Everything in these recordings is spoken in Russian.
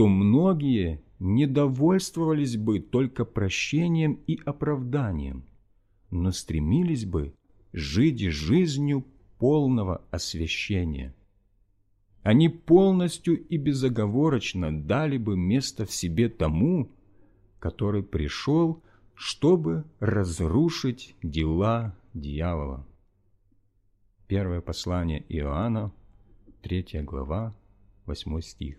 то многие не довольствовались бы только прощением и оправданием, но стремились бы жить жизнью полного освящения. Они полностью и безоговорочно дали бы место в себе тому, который пришел, чтобы разрушить дела дьявола. Первое послание Иоанна, 3 глава, 8 стих.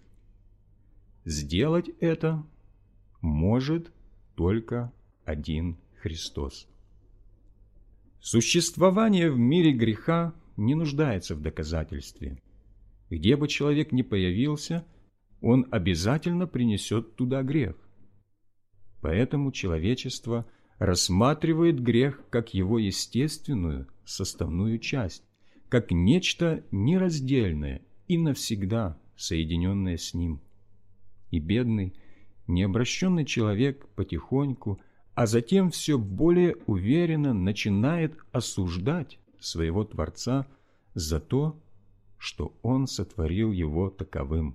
Сделать это может только один Христос. Существование в мире греха не нуждается в доказательстве. Где бы человек ни появился, он обязательно принесет туда грех. Поэтому человечество рассматривает грех как его естественную составную часть, как нечто нераздельное и навсегда соединенное с ним. И бедный, необращенный человек потихоньку, а затем все более уверенно начинает осуждать своего Творца за то, что Он сотворил его таковым.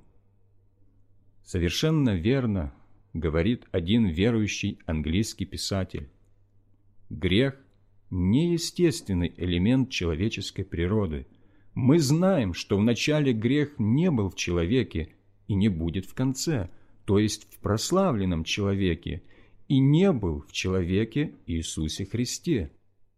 Совершенно верно говорит один верующий английский писатель: грех – неестественный элемент человеческой природы. Мы знаем, что вначале грех не был в человеке и не будет в конце, то есть в прославленном человеке, и не был в человеке Иисусе Христе.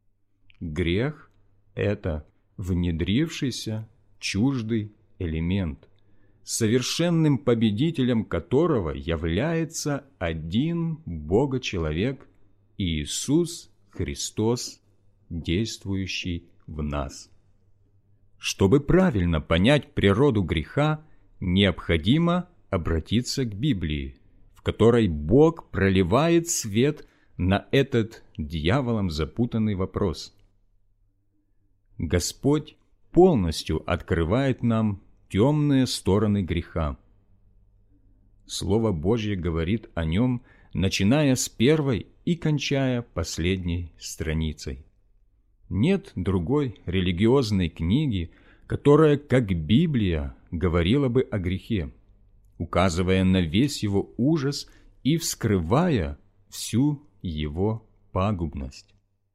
Грех – это внедрившийся, чуждый элемент, совершенным победителем которого является один Бога-человек Иисус Христос, действующий в нас. Чтобы правильно понять природу греха, необходимо обратиться к Библии, в которой Бог проливает свет на этот дьяволом запутанный вопрос. Господь полностью открывает нам темные стороны греха. Слово Божье говорит о нем, начиная с первой и кончая последней страницей. Нет другой религиозной книги, которая, как Библия, говорила бы о грехе, указывая на весь его ужас и вскрывая всю его пагубность.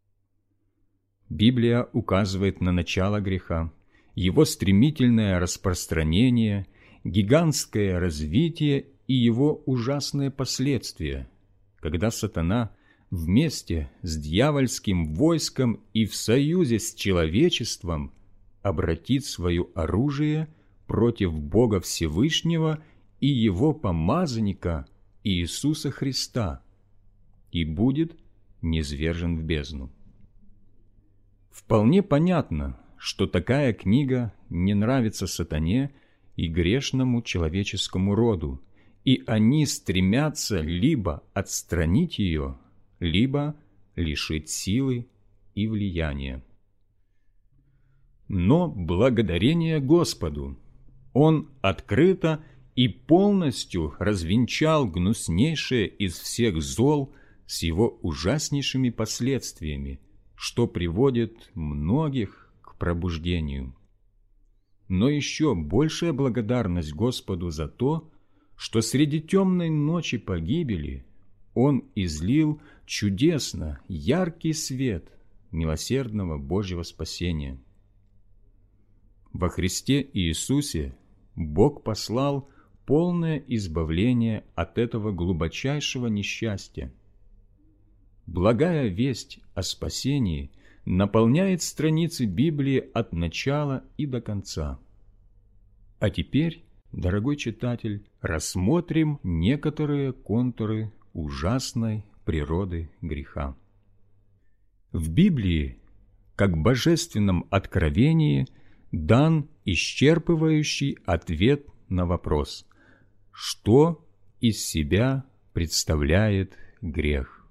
Библия указывает на начало греха, его стремительное распространение, гигантское развитие и его ужасные последствия, когда сатана вместе с дьявольским войском и в союзе с человечеством обратит свое оружие против Бога Всевышнего и Его помазанника Иисуса Христа и будет низвержен в бездну. Вполне понятно, что такая книга не нравится сатане и грешному человеческому роду, и они стремятся либо отстранить ее, либо лишить силы и влияния. Но благодарение Господу Он открыто и полностью развенчал гнуснейшее из всех зол с его ужаснейшими последствиями, что приводит многих к пробуждению. Но еще большая благодарность Господу за то, что среди темной ночи погибели Он излил чудесно яркий свет милосердного Божьего спасения. Во Христе Иисусе Бог послал полное избавление от этого глубочайшего несчастья. Благая весть о спасении наполняет страницы Библии от начала и до конца. А теперь, дорогой читатель, рассмотрим некоторые контуры ужасной природы греха. В Библии, как божественном откровении, дан исчерпывающий ответ на вопрос, что из себя представляет грех.